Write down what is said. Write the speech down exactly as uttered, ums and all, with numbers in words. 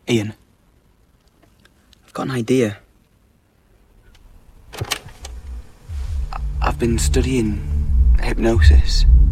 Ian, I've got an idea. I- I've been studying hypnosis.